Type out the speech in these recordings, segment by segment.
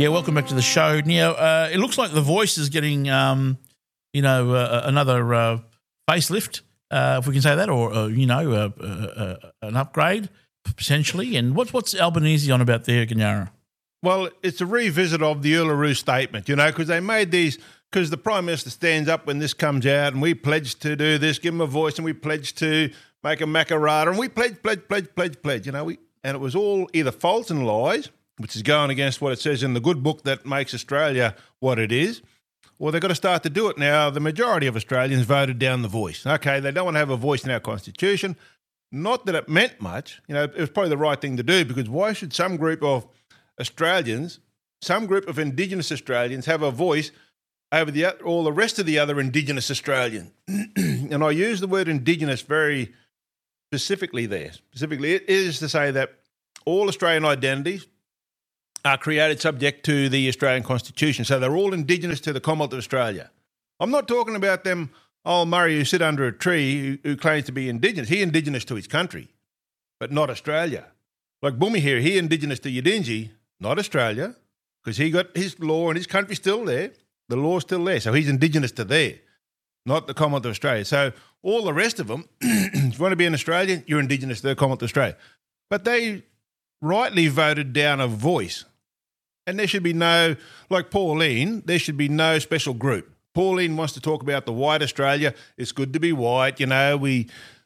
Yeah, welcome back to the show. Now, it looks like The Voice is getting, another facelift, if we can say that, or an upgrade potentially. And what's Albanese on about there, Ganyara? Well, it's a revisit of the Uluru Statement, because they made these, because the Prime Minister stands up when this comes out and we pledge to do this, give them a voice, and we pledge to make a Makarrata, and we pledge, and it was all either false and lies, which is going against what it says in the good book that makes Australia what it is, or they've got to start to do it now. The majority of Australians voted down The Voice. Okay, they don't want to have a voice in our Constitution. Not that it meant much. It was probably the right thing to do, because why should some group of Australians, some group of Indigenous Australians have a voice over all the rest of the other Indigenous Australians? And I use the word Indigenous very specifically there. Specifically, it is to say that all Australian identities are created subject to the Australian Constitution. So they're all Indigenous to the Commonwealth of Australia. I'm not talking about them, old Murray who sit under a tree who claims to be Indigenous. He Indigenous to his country, but not Australia. Like Bumi here, he Indigenous to Yidinji, not Australia, because he got his law and his country's still there. The law's still there. So he's Indigenous to there, not the Commonwealth of Australia. So all the rest of them, if you want to be an Australian, you're Indigenous to the Commonwealth of Australia. But they rightly voted down a voice. And there should be no, like Pauline, there should be no special group. Pauline wants to talk about the white Australia. It's good to be white, it's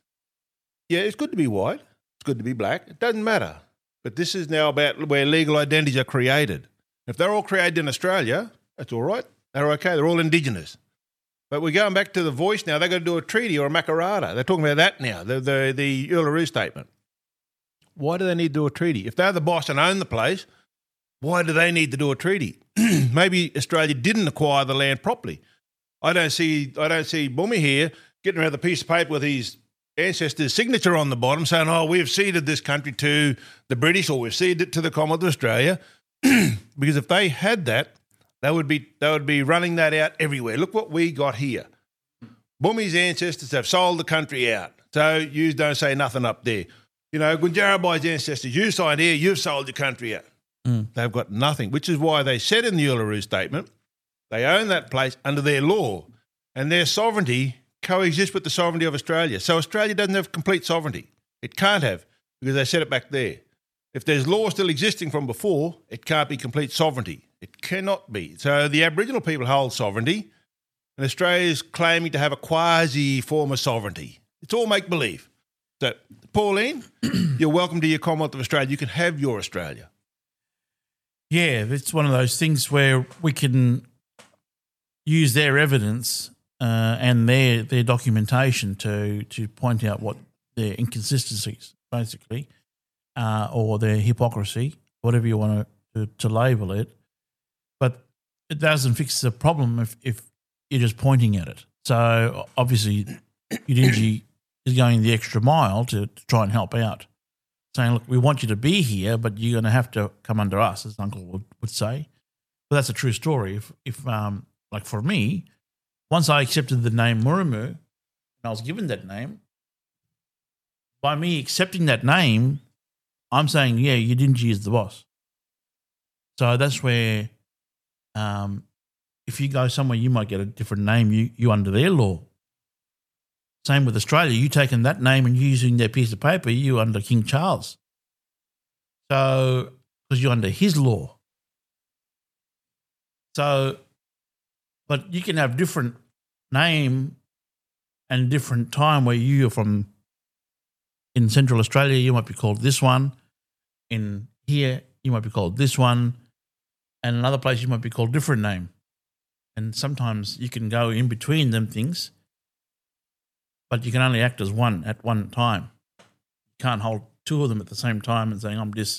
good to be white. It's good to be black. It doesn't matter. But this is now about where legal identities are created. If they're all created in Australia, that's all right. They're okay. They're all Indigenous. But we're going back to The Voice now. They've got to do a treaty or a Makarrata. They're talking about that now, the Uluru Statement. Why do they need to do a treaty? If they're the boss and own the place, why do they need to do a treaty? Maybe Australia didn't acquire the land properly. I don't see Bumi here getting around the piece of paper with his ancestors' signature on the bottom saying, oh, we've ceded this country to the British or we've ceded it to the Commonwealth of Australia. Because if they had that, they would be running that out everywhere. Look what we got here. Bumi's ancestors have sold the country out. So you don't say nothing up there. Gunjarabai's ancestors, you signed here, you've sold your country out. They've got nothing, which is why they said in the Uluru Statement they own that place under their law and their sovereignty coexists with the sovereignty of Australia. So Australia doesn't have complete sovereignty. It can't have, because they said it back there. If there's law still existing from before, it can't be complete sovereignty. It cannot be. So the Aboriginal people hold sovereignty and Australia is claiming to have a quasi form of sovereignty. It's all make-believe. So, Pauline, you're welcome to your Commonwealth of Australia. You can have your Australia. Yeah, it's one of those things where we can use their evidence and their documentation to point out what their inconsistencies, basically, or their hypocrisy, whatever you want to label it. But it doesn't fix the problem if you're just pointing at it. So obviously, Yidinji is going the extra mile to try and help out, saying, look, we want you to be here, but you're going to have to come under us, as Uncle would say. But that's a true story. If like for me, once I accepted the name Muramu, and I was given that name, by me accepting that name, I'm saying, yeah, Yidinji is the boss. So that's where if you go somewhere, you might get a different name, you under their law. Same with Australia. You taking that name and using their piece of paper, you under King Charles. So, because you're under his law. So, but you can have different name and different time where you're from. In Central Australia, you might be called this one. In here, you might be called this one. And another place, you might be called different name. And sometimes you can go in between them things, but you can only act as one at one time. You can't hold two of them at the same time and saying, I'm this.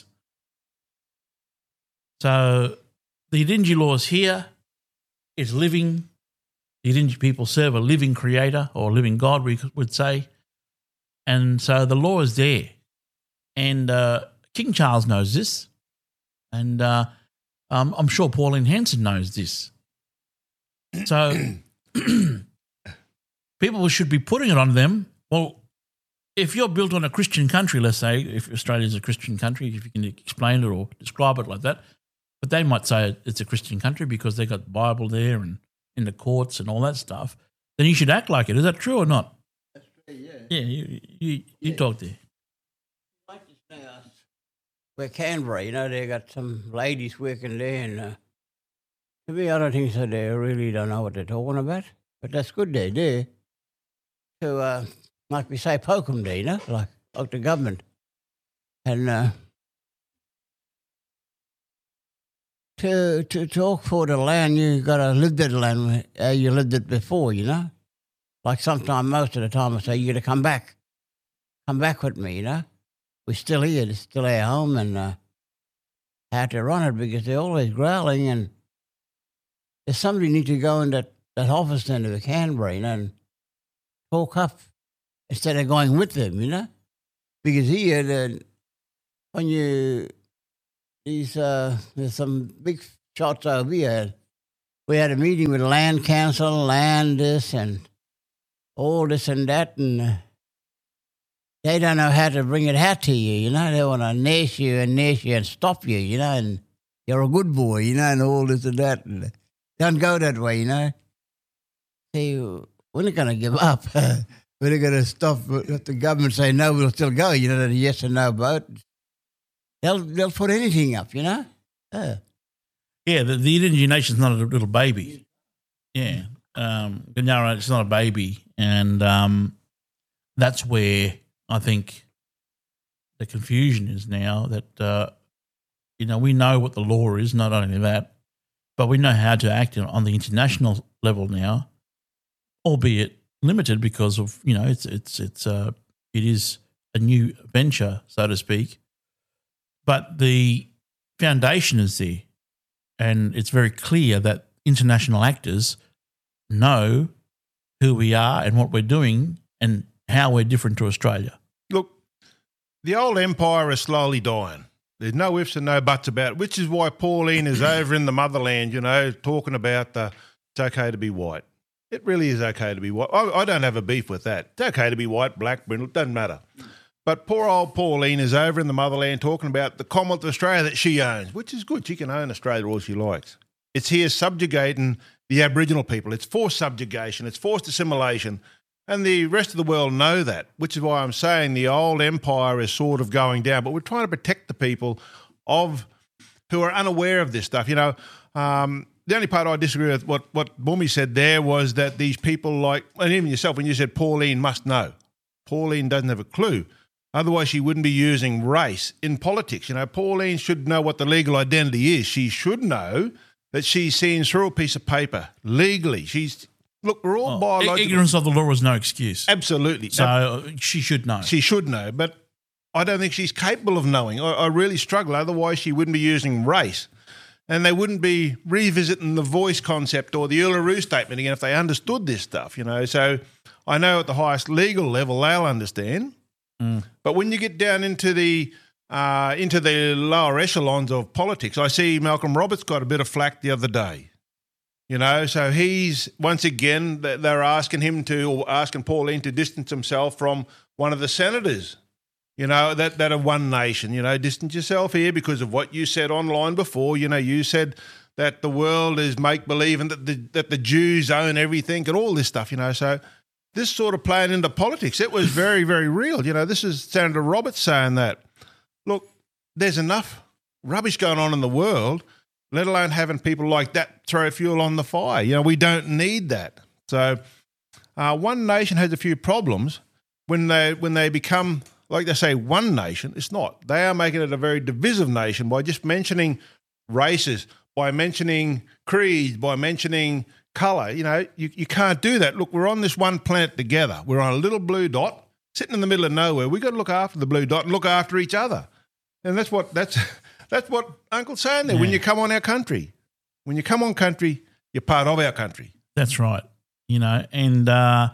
So the Yidinji laws here is living. The Yidinji people serve a living creator or living God, we would say. And so the law is there. And King Charles knows this. And I'm sure Pauline Hanson knows this. So people should be putting it on them. Well, if you're built on a Christian country, let's say, if Australia is a Christian country, if you can explain it or describe it like that, but they might say it's a Christian country because they've got the Bible there and in the courts and all that stuff, then you should act like it. Is that true or not? That's true, yeah. Yeah, you talk there. Like this now, we're Canberra, they got some ladies working there, and to me, I don't think so. They really don't know what they're talking about, but that's good they're there to, like we say, poke them there, like the government. And to talk for the land, you got to live that land how you lived it before, Like sometimes, most of the time, I say, you got to come back with me, We're still here, it's still our home, and how to run it because they're always growling, and there's somebody need to go in that office then to Canberra, and talk up instead of going with them, Because here, when there's some big shots over here. We had a meeting with land council, land this and all this and that, and they don't know how to bring it out to you, They want to nurse you and stop you, and you're a good boy, and all this and that. And don't go that way, See, we're not going to give up. We're not going to stop. If the government say no, we'll still go, a yes or no vote. They'll put anything up, Yeah, the Indian nation's not a little baby. Yeah. Ganyara, it's not a baby. And that's where I think the confusion is now that, we know what the law is, not only that, but we know how to act on the international level now, albeit limited because of, it is a new venture, so to speak. But the foundation is there, and it's very clear that international actors know who we are and what we're doing and how we're different to Australia. Look, the old empire is slowly dying. There's no ifs and no buts about it, which is why Pauline is over in the motherland, talking about it's okay to be white. It really is okay to be white. I don't have a beef with that. It's okay to be white, black, brindle, doesn't matter. But poor old Pauline is over in the motherland talking about the Commonwealth of Australia that she owns, which is good. She can own Australia all she likes. It's here subjugating the Aboriginal people. It's forced subjugation. It's forced assimilation. And the rest of the world know that, which is why I'm saying the old empire is sort of going down. But we're trying to protect the people who are unaware of this stuff. The only part I disagree with what Boomy said there was that these people and even yourself, when you said Pauline must know. Pauline doesn't have a clue. Otherwise, she wouldn't be using race in politics. Pauline should know what the legal identity is. She should know that she's seeing through a piece of paper legally. Look, we're all biological. Ignorance of the law is no excuse. Absolutely. So she should know. She should know, but I don't think she's capable of knowing. I really struggle. Otherwise, she wouldn't be using race. And they wouldn't be revisiting the voice concept or the Uluru Statement again if they understood this stuff, So I know at the highest legal level they'll understand. But when you get down into the lower echelons of politics, I see Malcolm Roberts got a bit of flack the other day. So he's once again they're asking Pauline to distance himself from one of the senators. That are one nation. Distance yourself here because of what you said online before. You said that the world is make believe and that the Jews own everything and all this stuff. So. This sort of playing into politics, it was very, very real. This is Senator Roberts saying that, look, there's enough rubbish going on in the world, let alone having people like that throw fuel on the fire. We don't need that. So one nation has a few problems. When they become, like they say, one nation, it's not. They are making it a very divisive nation by just mentioning races, by mentioning creeds, by mentioning colour. You can't do that. Look, we're on this one planet together. We're on a little blue dot sitting in the middle of nowhere. We've got to look after the blue dot and look after each other. And that's what Uncle's saying there. Yeah. When you come on our country, you're part of our country. That's right. And but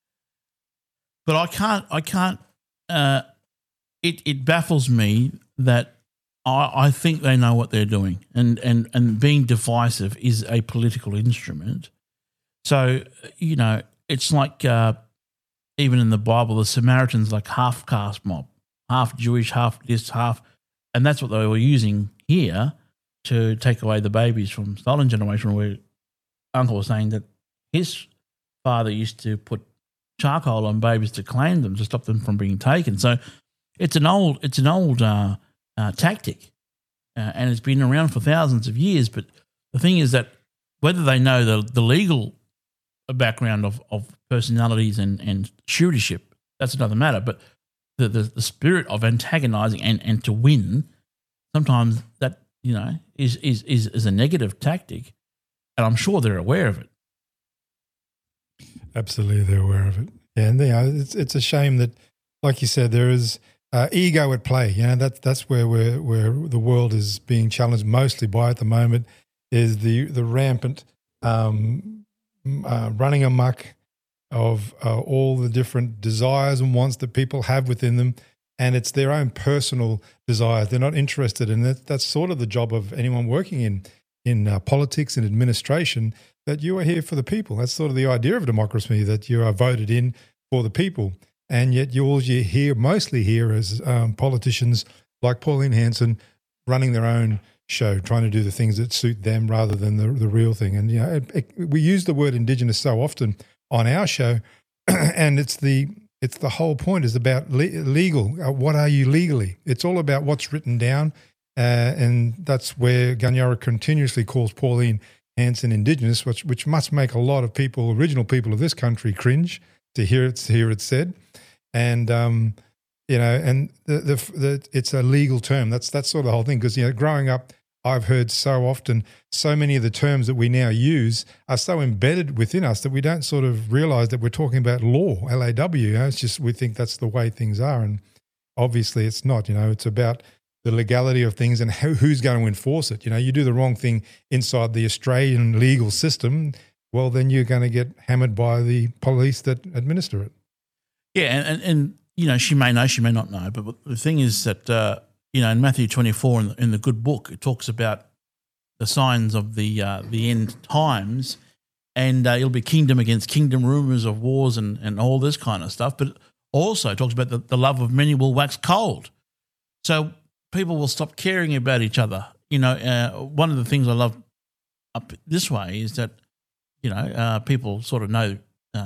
I can't. It baffles me that I think they know what they're doing, and being divisive is a political instrument. So, it's like even in the Bible, the Samaritans like half caste mob, half Jewish, half this, half, and that's what they were using here to take away the babies from stolen generation, where Uncle was saying that his father used to put charcoal on babies to clean them, to stop them from being taken. So it's an old tactic, and it's been around for thousands of years. But the thing is that whether they know the legal background of personalities and stewardship, that's another matter. But the spirit of antagonising and to win, sometimes that is a negative tactic, and I'm sure they're aware of it. Absolutely, they're aware of it. Yeah, and it's a shame that, like you said, there is ego at play. That's where the world is being challenged mostly by at the moment, is the rampant running amok of all the different desires and wants that people have within them, and it's their own personal desires. They're not interested in it. That's sort of the job of anyone working in politics and administration, that you are here for the people. That's sort of the idea of democracy, that you are voted in for the people. And yet you mostly hear as politicians like Pauline Hanson running their own show, trying to do the things that suit them rather than the real thing. And we use the word Indigenous so often on our show, and it's the whole point is about legal. What are you legally? It's all about what's written down, and that's where Gunyarra continuously calls Pauline Hanson Indigenous, which must make a lot of people, original people of this country, cringe to hear it said, and and it's a legal term. That's sort of the whole thing, because growing up, I've heard so often, so many of the terms that we now use are so embedded within us that we don't sort of realise that we're talking about law, LAW. It's just we think that's the way things are, and obviously it's not. It's about the legality of things and who's going to enforce it. You do the wrong thing inside the Australian legal system, well, then you're going to get hammered by the police that administer it. Yeah, and she may know, she may not know, but the thing is that, in Matthew 24 in the good book, it talks about the signs of the end times, and it'll be kingdom against kingdom, rumours of wars and all this kind of stuff, but also talks about the love of many will wax cold. So people will stop caring about each other. One of the things I love up this way is that, people sort of know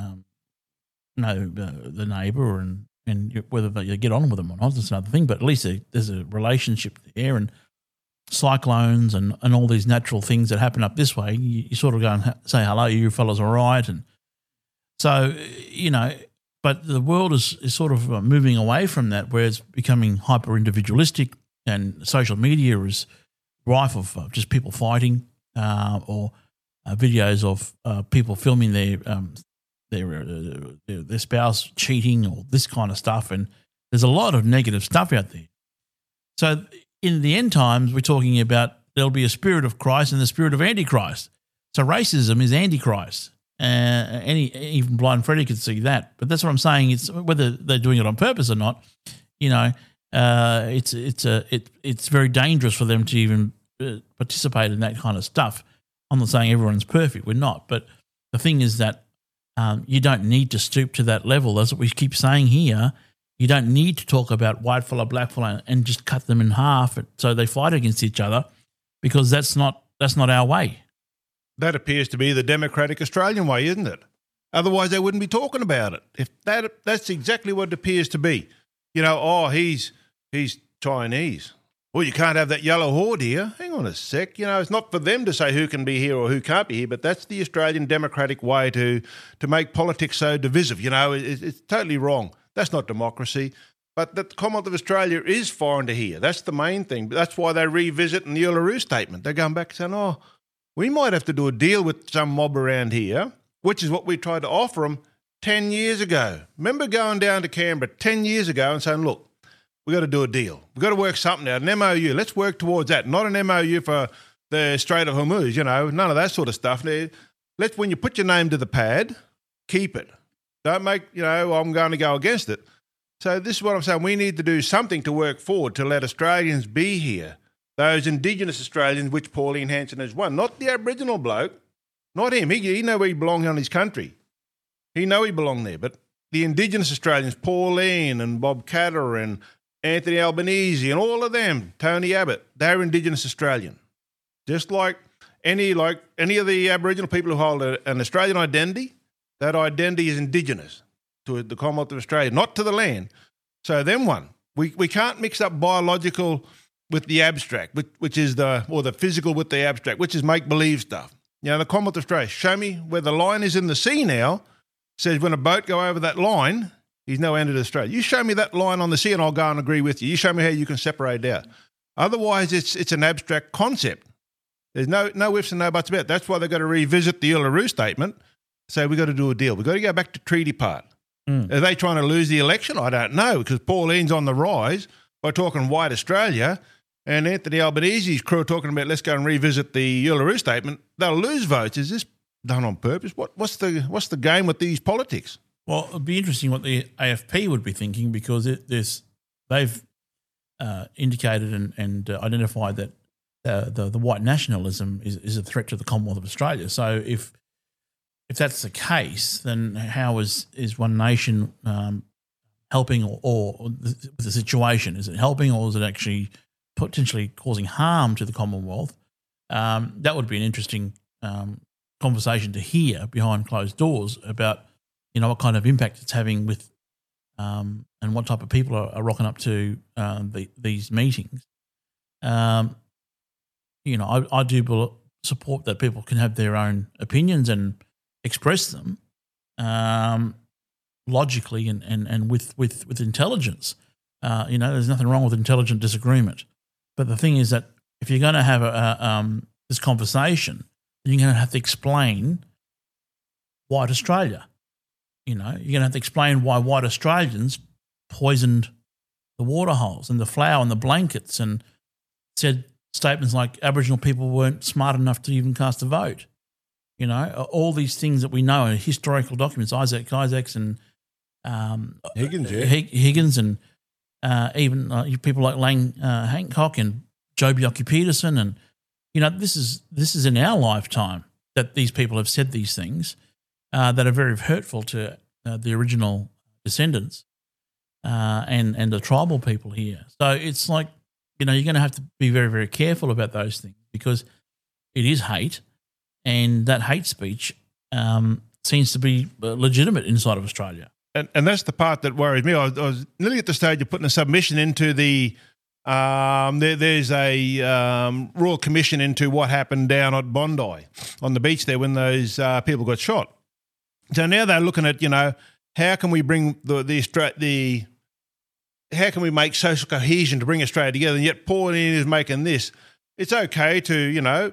the neighbour and whether they get on with them or not, that's another thing. But at least there's a relationship there, and cyclones and all these natural things that happen up this way, you sort of go and say, hello, you fellas all right? And so, but the world is sort of moving away from that, where it's becoming hyper-individualistic, and social media is rife of just people fighting or videos of people filming their spouse cheating or this kind of stuff, and there's a lot of negative stuff out there. So in the end times, we're talking about there'll be a spirit of Christ and the spirit of Antichrist. So racism is Antichrist. Even Blind Freddy could see that. But that's what I'm saying. It's whether they're doing it on purpose or not. It's very dangerous for them to even participate in that kind of stuff. I'm not saying everyone's perfect. We're not. But the thing is that you don't need to stoop to that level. That's what we keep saying here. You don't need to talk about white fella, black fella, and just cut them in half so they fight against each other, because that's not our way. That appears to be the democratic Australian way, isn't it? Otherwise, they wouldn't be talking about it. If that's exactly what it appears to be. He's Chinese. Well, you can't have that yellow horde here. Hang on a sec. It's not for them to say who can be here or who can't be here, but that's the Australian democratic way to make politics so divisive. It's totally wrong. That's not democracy. But the Commonwealth of Australia is foreign to here. That's the main thing. That's why they revisit in the Uluru Statement. They're going back saying, we might have to do a deal with some mob around here, which is what we tried to offer them 10 years ago. Remember going down to Canberra 10 years ago and saying, look, we've got to do a deal. We've got to work something out, an MOU. Let's work towards that. Not an MOU for the Strait of Hormuz, none of that sort of stuff. When you put your name to the pad, keep it. Don't make, I'm going to go against it. So this is what I'm saying. We need to do something to work forward to let Australians be here. Those Indigenous Australians, which Pauline Hanson is one. Not the Aboriginal bloke. Not him. He know where he belonged in his country. He know he belonged there. But the Indigenous Australians, Pauline and Bob Catter and Anthony Albanese and all of them, Tony Abbott, they're Indigenous Australian. Just like any of the Aboriginal people who hold an Australian identity, that identity is Indigenous to the Commonwealth of Australia, not to the land. So then we can't mix up biological with the abstract, which is the physical with the abstract, which is make-believe stuff. You know, the Commonwealth of Australia, show me where the line is in the sea now, says when a boat go over that line, he's now entered Australia. You show me that line on the sea and I'll go and agree with you. You show me how you can separate it out. Otherwise, it's an abstract concept. There's no ifs and no buts about it. That's why they've got to revisit the Uluru Statement, say we've got to do a deal. We've got to go back to treaty part. Are they trying to lose the election? I don't know, because Pauline's on the rise by talking white Australia, and Anthony Albanese's crew are talking about let's go and revisit the Uluru Statement. They'll lose votes. Is this done on purpose? What's the game with these politics? Well, it'd be interesting what the AFP would be thinking, because they've indicated and identified that the white nationalism is a threat to the Commonwealth of Australia. So if that's the case, then how is One Nation helping or the situation? Is it helping, or is it actually potentially causing harm to the Commonwealth? That would be an interesting conversation to hear behind closed doors about, you know, what kind of impact it's having with and what type of people are rocking up to these meetings. You know, I do support that people can have their own opinions and express them logically and with intelligence. You know, there's nothing wrong with intelligent disagreement. But the thing is that if you're going to have this conversation, then you're going to have to explain white Australia. You know, you're going to have to explain why white Australians poisoned the water holes and the flour and the blankets and said statements like Aboriginal people weren't smart enough to even cast a vote. You know, all these things that we know are historical documents, Isaacs and Higgins, Higgins and even people like Lang Hancock and Joh Bjelke-Petersen. And, you know, this is in our lifetime that these people have said these things that are very hurtful to the original descendants and the tribal people here. So it's like, you know, you're going to have to be very, very careful about those things, because it is hate, and that hate speech seems to be legitimate inside of Australia. And that's the part that worries me. I was nearly at the stage of putting a submission into the there's a Royal Commission into what happened down at Bondi on the beach there when those people got shot. So now they're looking at, you know, how can we bring how can we make social cohesion to bring Australia together? And yet Pauline is making this. It's okay to, you know,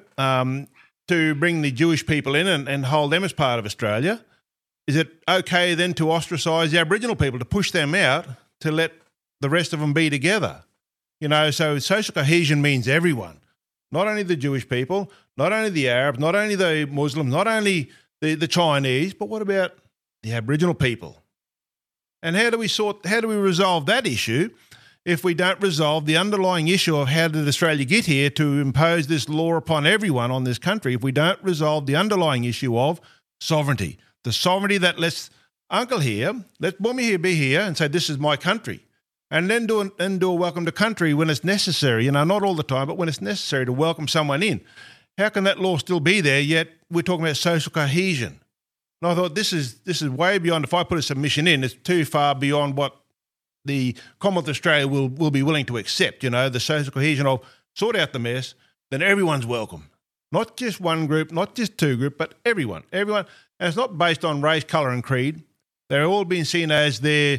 to bring the Jewish people in and hold them as part of Australia. Is it okay then to ostracise the Aboriginal people, to push them out, to let the rest of them be together? You know, so social cohesion means everyone, not only the Jewish people, not only the Arabs, not only the Muslims, not only the Chinese, but what about the Aboriginal people? And how do we resolve that issue if we don't resolve the underlying issue of how did Australia get here to impose this law upon everyone on this country? If we don't resolve the underlying issue of sovereignty, the sovereignty that lets Uncle here, let Mummy here be here and say, this is my country. And then do a welcome to country when it's necessary, you know, not all the time, but when it's necessary to welcome someone in. How can that law still be there, yet we're talking about social cohesion? And I thought this is way beyond, if I put a submission in, it's too far beyond what the Commonwealth of Australia will be willing to accept, you know, the social cohesion of sort out the mess, then everyone's welcome. Not just one group, not just two groups, but everyone. Everyone. And it's not based on race, colour and creed. They're all being seen as their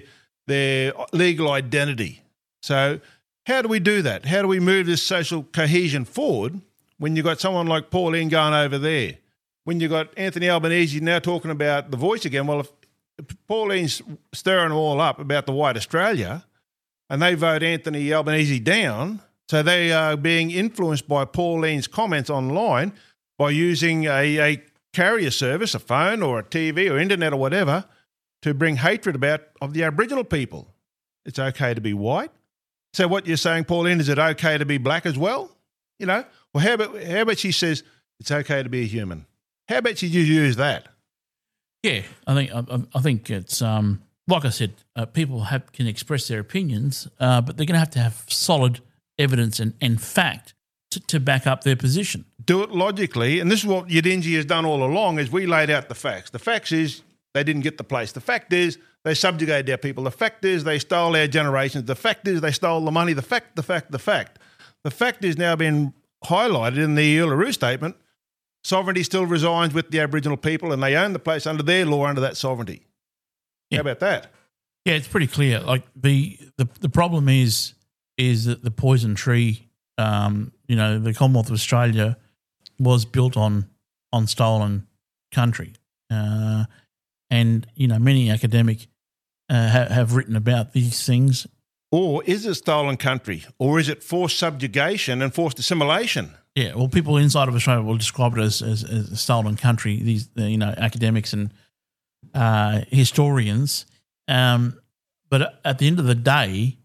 legal identity. So how do we do that? How do we move this social cohesion forward when you've got someone like Pauline going over there? When you've got Anthony Albanese now talking about the voice again, well, if Pauline's stirring them all up about the white Australia and they vote Anthony Albanese down, so they are being influenced by Pauline's comments online by using a carrier service, a phone or a TV or internet or whatever, to bring hatred of the Aboriginal people. It's okay to be white. So what you're saying, Pauline, is it okay to be black as well? You know, well, how about she says it's okay to be a human? How about you use that? Yeah, I think it's like I said, people can express their opinions, but they're going to have solid evidence and fact to back up their position. do it logically. And this is what Yidinji has done all along, is we laid out the facts. The facts is they didn't get the place. The fact is they subjugated our people. The fact is they stole our generations. The fact is they stole the money. The fact. The fact is now being highlighted in the Uluru Statement. Sovereignty still resides with the Aboriginal people, and they own the place under their law, under that sovereignty. Yeah. How about that? Yeah, it's pretty clear. Like the problem is that the poison tree, the Commonwealth of Australia was built on stolen country, and many academic have written about these things. Or is it stolen country, or is it forced subjugation and forced assimilation? Yeah, well, people inside of Australia will describe it as a stolen country. These, academics and historians. But at the end of the day,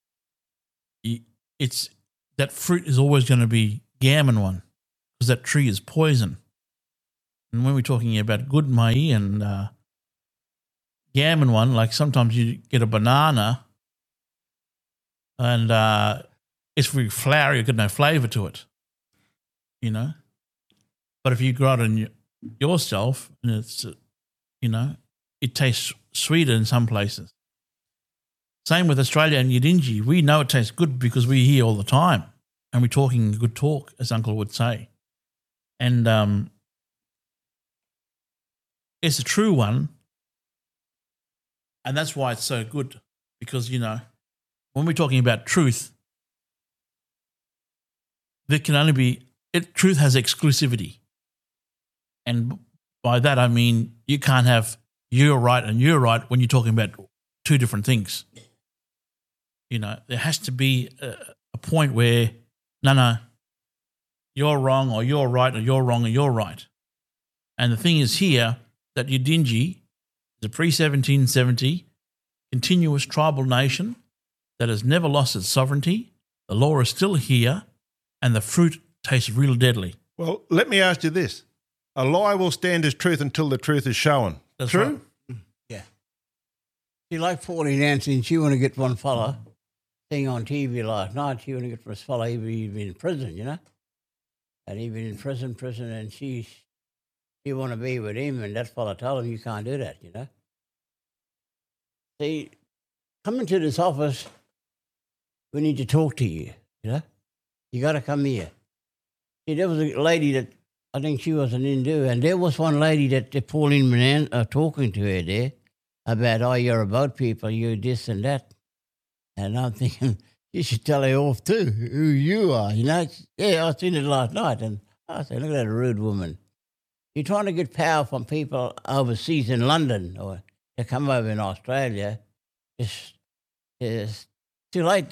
it's that fruit is always going to be gammon one, because that tree is poison. And when we're talking about good mai and gammon one, like sometimes you get a banana and it's very flowery, you've got no flavour to it, But if you grow it in yourself, and it's, it tastes sweeter in some places. Same with Australia and Yidinji. We know it tastes good because we're here all the time and we're talking good talk, as Uncle would say. And it's a true one, and that's why it's so good, because, when we're talking about truth, there can only be truth has exclusivity. And by that I mean you can't have you're right and you're right when you're talking about two different things. There has to be a point where, no, you're wrong or you're right, or you're wrong or you're right. And the thing is here that Yidinji is a pre-1770 continuous tribal nation that has never lost its sovereignty. The law is still here, and the fruit tastes real deadly. Well, let me ask you this. A lie will stand as truth until the truth is shown. That's true? Right. Yeah. She like 14 dancing. She want to get one fella thing on TV last night. She want to get this fella, he'd been in prison, And he'd been in prison, and she want to be with him, and that fella told him, you can't do that, See, coming to this office, we need to talk to you, You got to come here. See, there was a lady that, I think she was an Hindu, and there was one lady that Pauline Moran talking to her there about, you're about people, you this and that. And I'm thinking, you should tell her off too, who you are, Yeah, I seen it last night, and I said, look at that rude woman. You're trying to get power from people overseas in London or to come over in Australia. It's too late.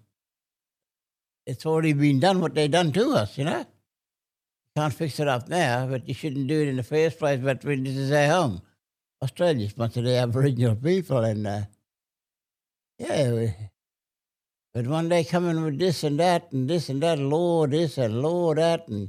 It's already been done what they done to us, Can't fix it up now, but you shouldn't do it in the first place. But this is our home. Australia's much of the Aboriginal people, and but one day coming with this and that, law this and law that, and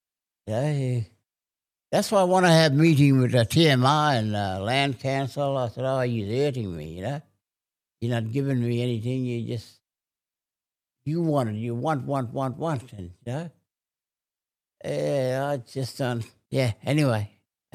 that's why I want to have a meeting with the TMI and Land Council. I said, you're hurting me, You're not giving me anything. You want it. You want, and I just don't. Yeah. Anyway.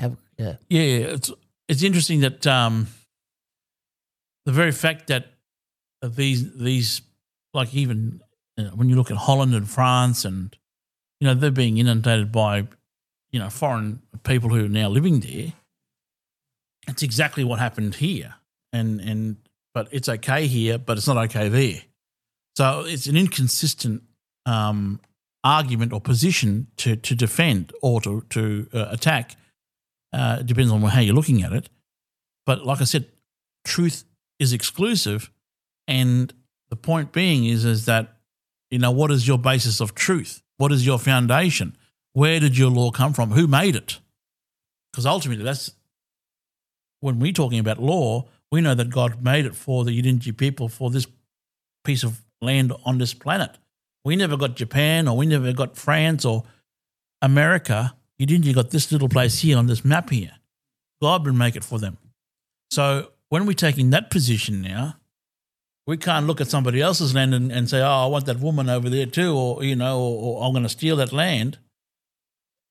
It's interesting that the very fact that these like even when you look at Holland and France, and they're being inundated by foreign people who are now living there. It's exactly what happened here, but it's okay here, but it's not okay there. So it's an inconsistent argument or position to defend or to attack. It depends on how you're looking at it. But like I said, truth is exclusive, and the point being is that, what is your basis of truth? What is your foundation? Where did your law come from? Who made it? Because ultimately that's, when we're talking about law, we know that God made it for the Yidinji people, for this piece of land on this planet. We never got Japan, or we never got France or America. Yidinji got this little place here on this map here. God would make it for them. So when we're taking that position now, we can't look at somebody else's land and say, I want that woman over there too, or, or I'm going to steal that land.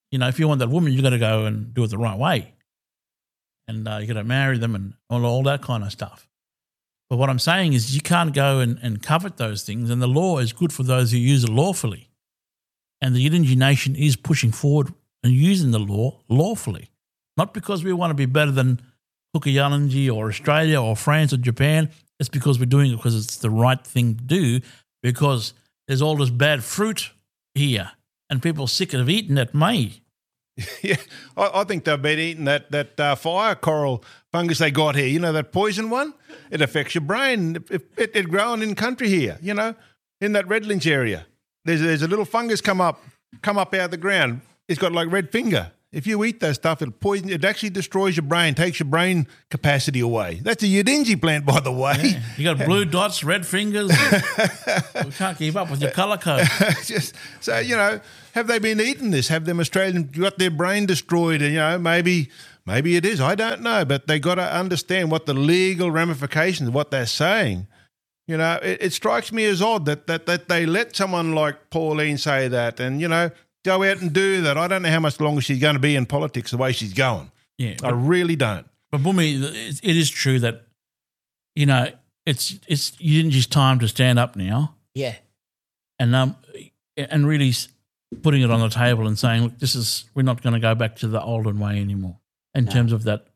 if you want that woman, you got to go and do it the right way. And you got to marry them and all that kind of stuff. But what I'm saying is you can't go and covet those things, and the law is good for those who use it lawfully. And the Yidinji nation is pushing forward and using the law lawfully, not because we want to be better than Kukayalanji or Australia or France or Japan. It's because we're doing it because it's the right thing to do, because there's all this bad fruit here and people are sick of eating that may. Yeah, I think they've been eating that fire coral fungus they got here. You know, that poison one? It affects your brain. It's growing in country here, in that Redlands area. There's a little fungus come up out of the ground. It's got like red finger. If you eat that stuff, it actually destroys your brain, takes your brain capacity away. That's a Yidinji plant, by the way. Yeah. You got blue dots, red fingers. We can't keep up with your colour code. So, have they been eating this? Have them Australians got their brain destroyed? And, maybe it is. I don't know. But they got to understand what the legal ramifications of what they're saying. It strikes me as odd that they let someone like Pauline say that and, go out and do that. I don't know how much longer she's going to be in politics the way she's going. Yeah, I really don't. But Bumi, it is true that, it's Yidinji's time to stand up now. Yeah. And really putting it on the table and saying, look, we're not going to go back to the olden way anymore in terms of that.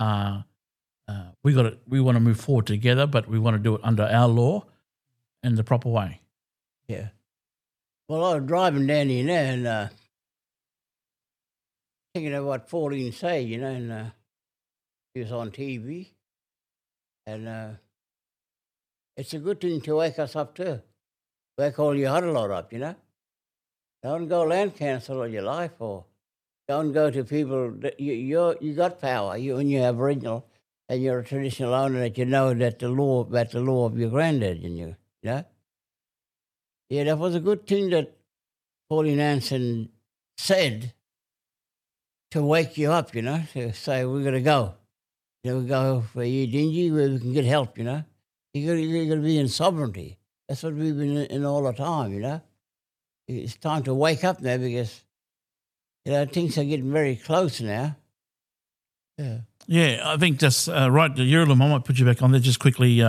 We want to move forward together, but we want to do it under our law and the proper way. Yeah. Well, I was driving down here now and thinking of what Pauline said, and he was on TV. And it's a good thing to wake us up too. Wake all your huddle lot up, Don't go land council all your life, or don't go to people that you got power. When you're Aboriginal and you're a traditional owner, that that the law of your granddad and you know. Yeah, that was a good thing that Pauline Hanson said to wake you up, to say we're going to go. We go for Yidinji where we can get help, You're got to be in sovereignty. That's what we've been in all the time, It's time to wake up now because, things are getting very close now. Yeah. Yeah, I think that's right. Yurulum, I might put you back on there just quickly,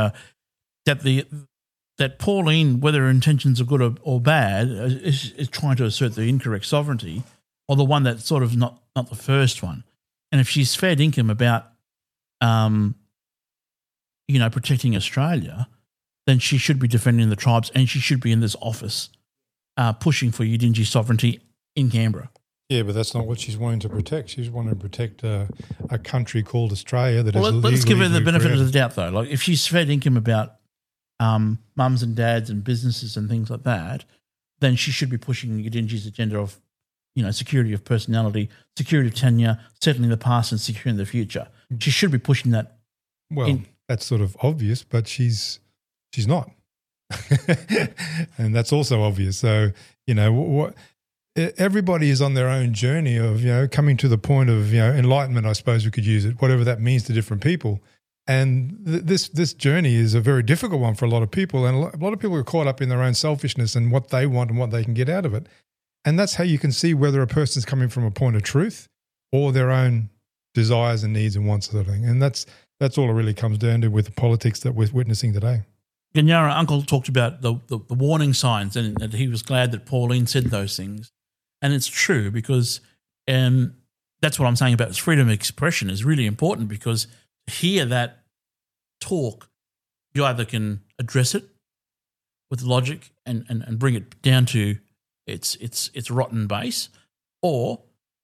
that Pauline, whether her intentions are good or bad, is trying to assert the incorrect sovereignty, or the one that's sort of not the first one. And if she's fair dinkum about, protecting Australia, then she should be defending the tribes, and she should be in this office pushing for Yidinji sovereignty in Canberra. Yeah, but that's not what she's wanting to protect. She's wanting to protect a country called Australia that is legally let's give her the benefit created. of the doubt, though. Like, if she's fair dinkum about mums and dads and businesses and things like that, then she should be pushing Yidinji's agenda of, security of personality, security of tenure, settling the past and securing the future. She should be pushing that. Well, that's sort of obvious, but she's not. And that's also obvious. So, everybody is on their own journey of, coming to the point of, enlightenment, I suppose we could use it, whatever that means to different people. And this journey is a very difficult one for a lot of people. And a lot of people are caught up in their own selfishness and what they want and what they can get out of it. And that's how you can see whether a person's coming from a point of truth or their own desires and needs and wants, sort of thing. And that's all it really comes down to with the politics that we're witnessing today. Ganyara, Uncle talked about the warning signs, and that he was glad that Pauline said those things. And it's true, because that's what I'm saying about freedom of expression is really important, because to hear that talk, you either can address it with logic and bring it down to its rotten base, or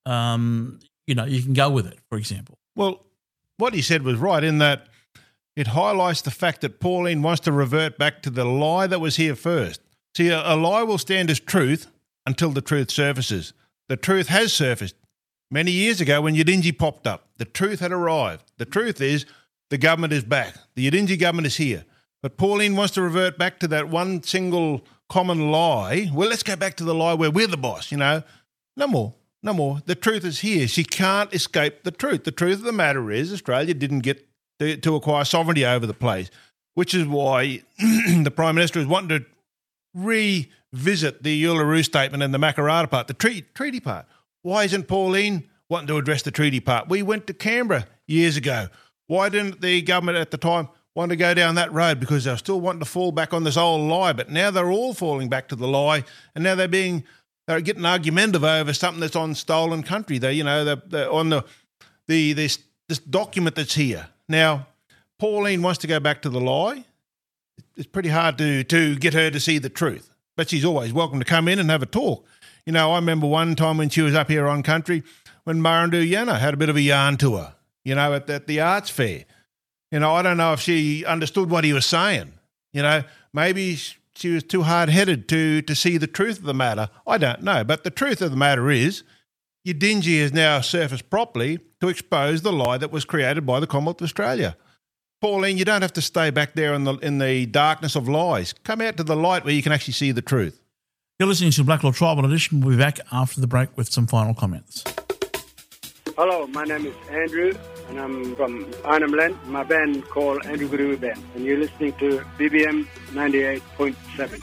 you can go with it, for example. Well, what he said was right in that it highlights the fact that Pauline wants to revert back to the lie that was here first. See, a lie will stand as truth until the truth surfaces. The truth has surfaced. Many years ago when Yidinji popped up, the truth had arrived. The truth is the government is back. The Yidinji government is here. But Pauline wants to revert back to that one single common lie. Well, let's go back to the lie where we're the boss, No more. The truth is here. She can't escape the truth. The truth of the matter is Australia didn't get to acquire sovereignty over the place, which is why the Prime Minister is wanting to revisit the Uluru Statement and the Makarrata part, the treaty part. Why isn't Pauline wanting to address the treaty part? We went to Canberra years ago. Why didn't the government at the time want to go down that road? Because they were still wanting to fall back on this old lie. But now they're all falling back to the lie, and now they're getting argumentative over something that's on stolen country. They're on this document that's here now. Pauline wants to go back to the lie. It's pretty hard to get her to see the truth, but she's always welcome to come in and have a talk. I remember one time when she was up here on country, when Murrindoo Yana had a bit of a yarn to her, at the arts fair. I don't know if she understood what he was saying. Maybe she was too hard-headed to see the truth of the matter. I don't know. But the truth of the matter is, Yidinji has now surfaced properly to expose the lie that was created by the Commonwealth of Australia. Pauline, you don't have to stay back there in the darkness of lies. Come out to the light where you can actually see the truth. You're listening to Black Law Tribal Edition. We'll be back after the break with some final comments. Hello, my name is Andrew, and I'm from Arnhem Land. My band called Andrew Guru Band, and you're listening to BBM 98.7.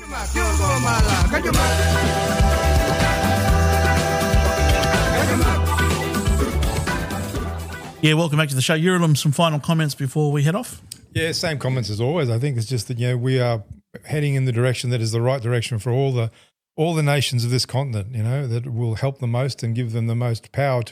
Yeah, welcome back to the show. Yurilim, some final comments before we head off? Yeah, same comments as always. I think it's just that, we are heading in the direction that is the right direction for all the nations of this continent, that will help the most and give them the most power to